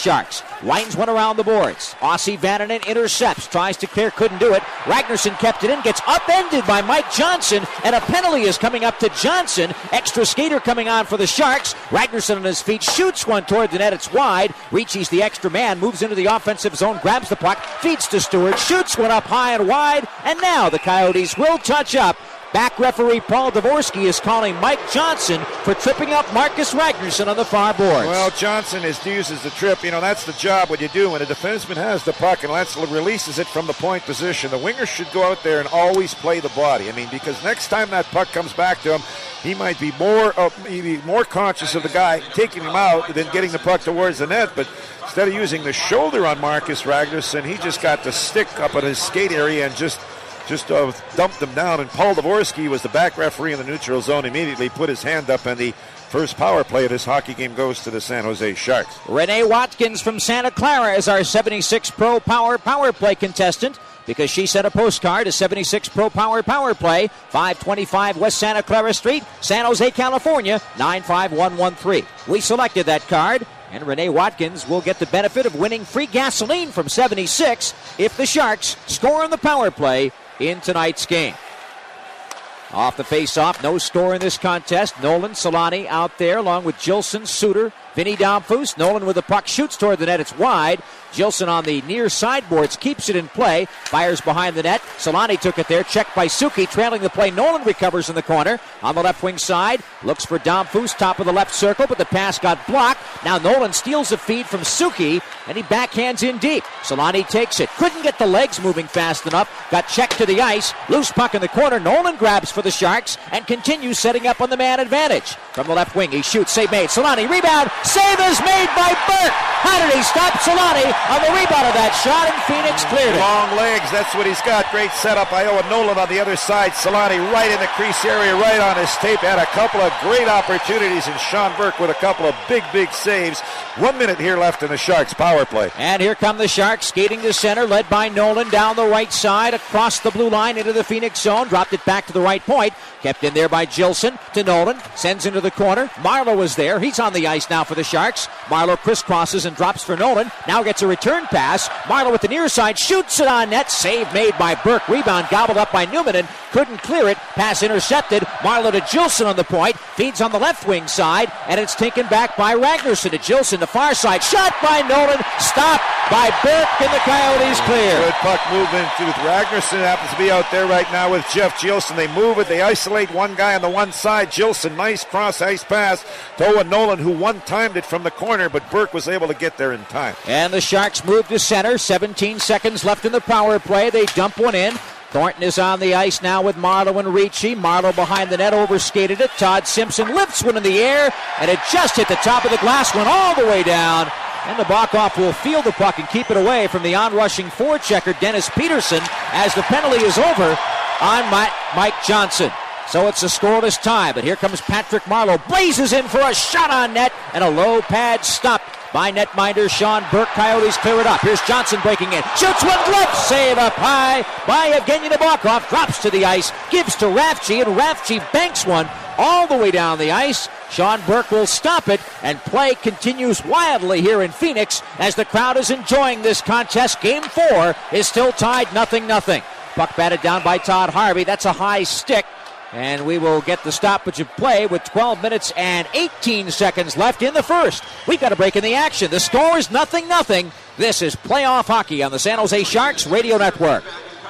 Sharks. Winds one around the boards. Aussie Vananen intercepts, tries to clear, couldn't do it. Ragnarsson kept it in, gets upended by Mike Johnson, and a penalty is coming up to Johnson. Extra skater coming on for the Sharks. Ragnarsson on his feet, shoots one toward the net, it's wide. Ricci's the extra man, moves into the offensive zone, grabs the puck, feeds to Stewart, shoots one up high and wide, and now the Coyotes will touch up. Back referee Paul Dvorsky is calling Mike Johnson for tripping up Marcus Ragnarsson on the far boards. Well, Johnson uses the trip. That's the job what you do when a defenseman has the puck and releases it from the point position. The winger should go out there and always play the body. Because next time that puck comes back to him, he might be more conscious of the guy taking him out than getting the puck towards the net. But instead of using the shoulder on Marcus Ragnarsson, he just got the stick up in his skate area and just dumped him down, and Paul Dvorsky was the back referee in the neutral zone, immediately put his hand up, and the first power play of this hockey game goes to the San Jose Sharks. Renee Watkins from Santa Clara is our 76 Pro Power play contestant, because she sent a postcard to 76 Pro Power play, 525 West Santa Clara Street, San Jose, California, 95113. We selected that card, and Renee Watkins will get the benefit of winning free gasoline from 76 if the Sharks score on the power play in tonight's game. Off the face-off, no score in this contest. Nolan Solani out there along with Gilson, Suter, Vinny Domfus. Nolan with the puck, shoots toward the net, it's wide. Gilson on the near sideboards, keeps it in play, fires behind the net. Solani took it there, checked by Suki, trailing the play. Nolan recovers in the corner. On the left wing side, looks for Domfus, top of the left circle, but the pass got blocked. Now Nolan steals a feed from Suki, and he backhands in deep. Solani takes it, couldn't get the legs moving fast enough, got checked to the ice, loose puck in the corner. Nolan grabs for the Sharks and continues setting up on the man advantage. From the left wing, he shoots, save made. Solani, rebound, save is made by Burke. How did he stop Solani on the rebound of that shot, and Phoenix cleared it. Long legs, that's what he's got. Great setup by Owen Nolan on the other side. Solani right in the crease area, right on his tape. Had a couple of great opportunities, and Sean Burke with a couple of big saves. 1 minute here left in the Sharks power play. And here come the Sharks skating to center, led by Nolan down the right side, across the blue line into the Phoenix zone. Dropped it back to the right point. Kept in there by Gilson to Nolan. Sends into the corner. Marlowe is there. He's on the ice now for the Sharks. Marlowe crisscrosses and drops for Nolan. Now gets a return pass. Marlowe with the near side, shoots it on net. Save made by Burke. Rebound gobbled up by Newman and couldn't clear it. Pass intercepted. Marlowe to Gilson on the point. Feeds on the left wing side, and it's taken back by Ragnarsson to Gilson, the far side. Shot by Nolan. Stopped by Burke, and the Coyotes clear. Good puck movement with Ragnarsson. Happens to be out there right now with Jeff Gilson. They move it. They isolate one guy on the one side. Gilson, nice cross-ice pass to Owen Nolan, who one-timed it from the corner, but Burke was able to get there in time. And the Sharks move to center. 17 seconds left in the power play. They dump one in. Thornton is on the ice now with Marlowe and Ricci. Marlowe behind the net, overskated it. Todd Simpson lifts one in the air, and it just hit the top of the glass, went all the way down. And the Bockoff will field the puck and keep it away from the on-rushing forechecker, Dennis Peterson, as the penalty is over on Mike Johnson. So it's a scoreless tie, but here comes Patrick Marlowe. Blazes in for a shot on net, and a low pad stopped by netminder Sean Burke. Coyotes clear it up. Here's Johnson breaking in. Shoots one, glove save up high by Evgeny Nabokov. Drops to the ice, gives to Rafchi, and Rafchi banks one all the way down the ice. Sean Burke will stop it, and play continues wildly here in Phoenix as the crowd is enjoying this contest. Game 4 is still tied 0-0. Puck batted down by Todd Harvey. That's a high stick. And we will get the stoppage of play with 12 minutes and 18 seconds left in the first. We've got a break in the action. The score is 0-0. This is playoff hockey on the San Jose Sharks Radio Network.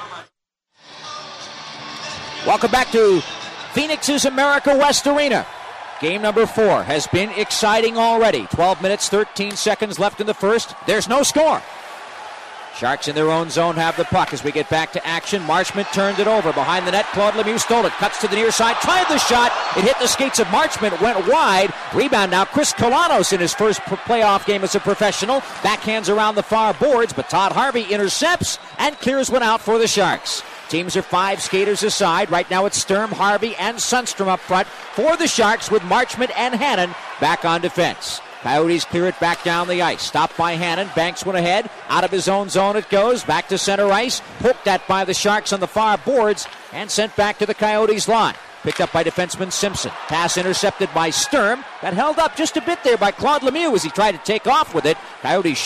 Welcome back to Phoenix's America West Arena. Game number 4 has been exciting already. 12 minutes, 13 seconds left in the first. There's no score. Sharks in their own zone have the puck as we get back to action. Marchment turned it over. Behind the net, Claude Lemieux stole it. Cuts to the near side. Tried the shot. It hit the skates of Marchment. Went wide. Rebound now. Chris Kalanos in his first playoff game as a professional. Backhands around the far boards, but Todd Harvey intercepts and clears one out for the Sharks. Teams are 5 skaters aside. Right now it's Sturm, Harvey, and Sundstrom up front for the Sharks, with Marchment and Hannon back on defense. Coyotes clear it back down the ice. Stopped by Hannon. Banks one ahead. Out of his own zone it goes. Back to center ice. Poked at by the Sharks on the far boards and sent back to the Coyotes line. Picked up by defenseman Simpson. Pass intercepted by Sturm. Got held up just a bit there by Claude Lemieux as he tried to take off with it. Coyotes